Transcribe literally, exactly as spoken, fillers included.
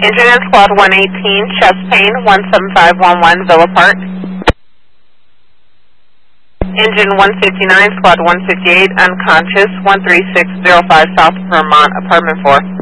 Engine in Squad one eighteen, chest pain, one seven five one one, Villa Park. Engine one fifty-nine, Squad one fifty-eight, unconscious, one three six zero five South Vermont, apartment four.